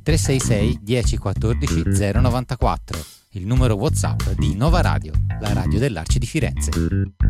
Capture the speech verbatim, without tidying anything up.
tre sei sei dieci quattordici zero novantaquattro, il numero WhatsApp di Nova Radio, la radio dell'Arci di Firenze.